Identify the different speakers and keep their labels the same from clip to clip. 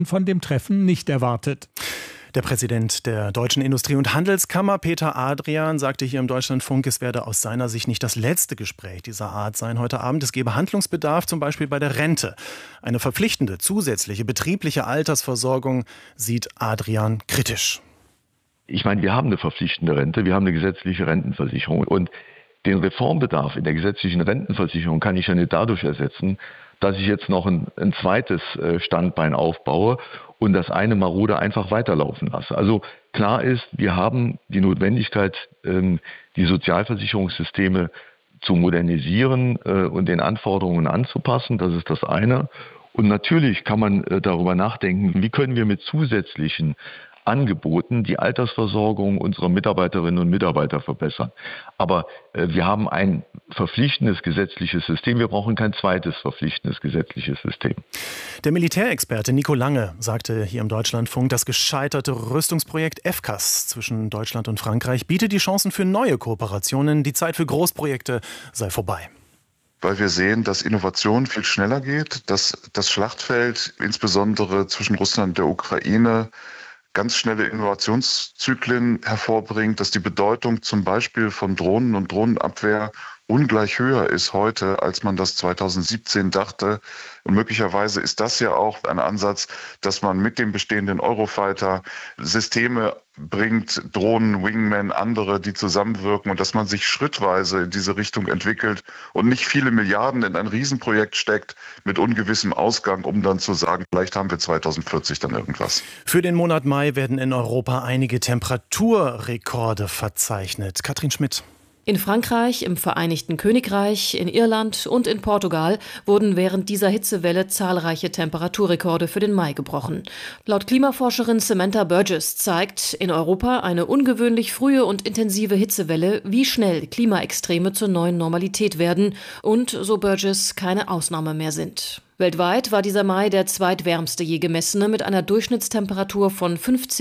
Speaker 1: von dem Treffen nicht erwartet.
Speaker 2: Der Präsident der Deutschen Industrie- und Handelskammer, Peter Adrian, sagte hier im Deutschlandfunk, es werde aus seiner Sicht nicht das letzte Gespräch dieser Art sein heute Abend. Es gebe Handlungsbedarf, zum Beispiel bei der Rente. Eine verpflichtende, zusätzliche betriebliche Altersversorgung sieht Adrian kritisch.
Speaker 3: Ich meine, wir haben eine verpflichtende Rente, wir haben eine gesetzliche Rentenversicherung. Und den Reformbedarf in der gesetzlichen Rentenversicherung kann ich ja nicht dadurch ersetzen, dass ich jetzt noch ein zweites Standbein aufbaue und das eine marode einfach weiterlaufen lasse. Also klar ist, wir haben die Notwendigkeit, die Sozialversicherungssysteme zu modernisieren und den Anforderungen anzupassen. Das ist das eine. Und natürlich kann man darüber nachdenken, wie können wir mit zusätzlichen Angeboten die Altersversorgung unserer Mitarbeiterinnen und Mitarbeiter verbessern. Aber wir haben ein verpflichtendes gesetzliches System. Wir brauchen kein zweites verpflichtendes gesetzliches System.
Speaker 2: Der Militärexperte Nico Lange sagte hier im Deutschlandfunk, das gescheiterte Rüstungsprojekt FCAS zwischen Deutschland und Frankreich bietet die Chancen für neue Kooperationen. Die Zeit für Großprojekte sei vorbei.
Speaker 4: Weil wir sehen, dass Innovation viel schneller geht, dass das Schlachtfeld insbesondere zwischen Russland und der Ukraine ganz schnelle Innovationszyklen hervorbringt, dass die Bedeutung zum Beispiel von Drohnen und Drohnenabwehr ungleich höher ist heute, als man das 2017 dachte. Und möglicherweise ist das ja auch ein Ansatz, dass man mit dem bestehenden Eurofighter Systeme bringt, Drohnen, Wingmen, andere, die zusammenwirken und dass man sich schrittweise in diese Richtung entwickelt und nicht viele Milliarden in ein Riesenprojekt steckt mit ungewissem Ausgang, um dann zu sagen, vielleicht haben wir 2040 dann irgendwas.
Speaker 2: Für den Monat Mai werden in Europa einige Temperaturrekorde verzeichnet. Katrin Schmidt.
Speaker 5: In Frankreich, im Vereinigten Königreich, in Irland und in Portugal wurden während dieser Hitzewelle zahlreiche Temperaturrekorde für den Mai gebrochen. Laut Klimaforscherin Samantha Burgess zeigt in Europa eine ungewöhnlich frühe und intensive Hitzewelle, wie schnell Klimaextreme zur neuen Normalität werden und, so Burgess, keine Ausnahme mehr sind. Weltweit war dieser Mai der zweitwärmste je gemessene mit einer Durchschnittstemperatur von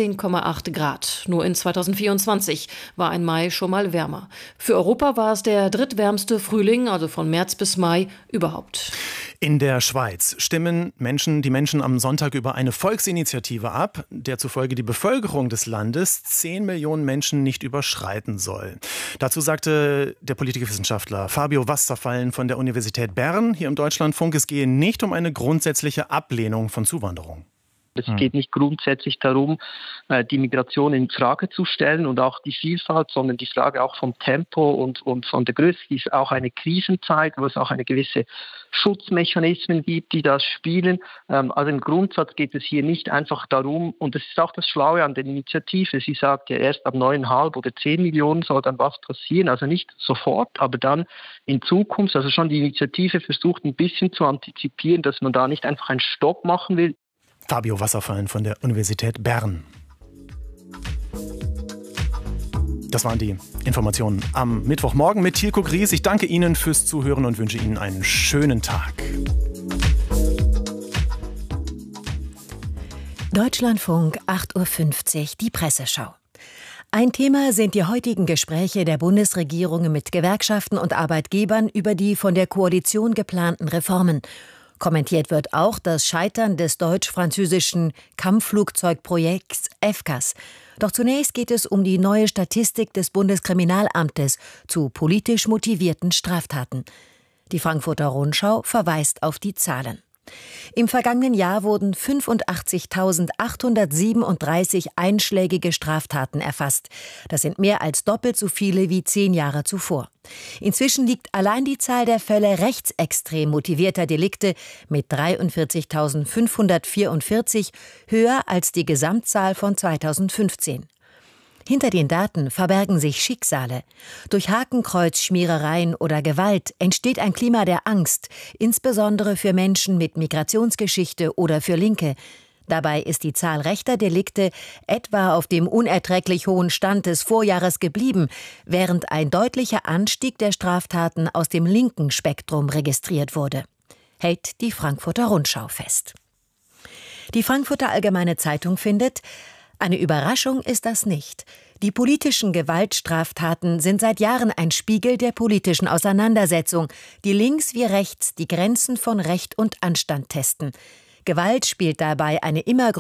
Speaker 5: 15,8 Grad. Nur in 2024 war ein Mai schon mal wärmer. Für Europa war es der drittwärmste Frühling, also von März bis Mai, überhaupt.
Speaker 2: In der Schweiz stimmen die Menschen am Sonntag über eine Volksinitiative ab, der zufolge die Bevölkerung des Landes 10 Millionen Menschen nicht überschreiten soll. Dazu sagte der Politikwissenschaftler Fabio Wasserfallen von der Universität Bern hier im Deutschlandfunk, es gehe nicht um eine grundsätzliche Ablehnung von Zuwanderung.
Speaker 6: Es geht nicht grundsätzlich darum, die Migration in Frage zu stellen und auch die Vielfalt, sondern die Frage auch vom Tempo und von der Größe. Es ist auch eine Krisenzeit, wo es auch eine gewisse Schutzmechanismen gibt, die das spielen. Also im Grundsatz geht es hier nicht einfach darum, und das ist auch das Schlaue an der Initiative, sie sagt ja erst ab 9,5 oder 10 Millionen soll dann was passieren, also nicht sofort, aber dann in Zukunft, also schon die Initiative versucht ein bisschen zu antizipieren, dass man da nicht einfach einen Stopp machen will.
Speaker 2: Fabio Wasserfallen von der Universität Bern. Das waren die Informationen am Mittwochmorgen mit Tilko Gries. Ich danke Ihnen fürs Zuhören und wünsche Ihnen einen schönen Tag.
Speaker 7: Deutschlandfunk 8.50 Uhr, die Presseschau. Ein Thema sind die heutigen Gespräche der Bundesregierung mit Gewerkschaften und Arbeitgebern über die von der Koalition geplanten Reformen. Kommentiert wird auch das Scheitern des deutsch-französischen Kampfflugzeugprojekts FCAS. Doch zunächst geht es um die neue Statistik des Bundeskriminalamtes zu politisch motivierten Straftaten. Die Frankfurter Rundschau verweist auf die Zahlen. Im vergangenen Jahr wurden 85.837 einschlägige Straftaten erfasst. Das sind mehr als doppelt so viele wie 10 Jahre zuvor. Inzwischen liegt allein die Zahl der Fälle rechtsextrem motivierter Delikte mit 43.544 höher als die Gesamtzahl von 2015. Hinter den Daten verbergen sich Schicksale. Durch Hakenkreuzschmierereien oder Gewalt entsteht ein Klima der Angst, insbesondere für Menschen mit Migrationsgeschichte oder für Linke. Dabei ist die Zahl rechter Delikte etwa auf dem unerträglich hohen Stand des Vorjahres geblieben, während ein deutlicher Anstieg der Straftaten aus dem linken Spektrum registriert wurde, hält die Frankfurter Rundschau fest. Die Frankfurter Allgemeine Zeitung findet: Eine Überraschung ist das nicht. Die politischen Gewaltstraftaten sind seit Jahren ein Spiegel der politischen Auseinandersetzung, die links wie rechts die Grenzen von Recht und Anstand testen. Gewalt spielt dabei eine immer